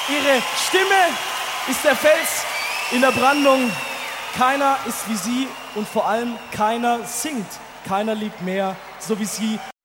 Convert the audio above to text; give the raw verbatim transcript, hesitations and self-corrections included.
Ihre Stimme ist der Fels in der Brandung. Keiner ist wie sie und vor allem keiner singt. Keiner liebt mehr, so wie sie.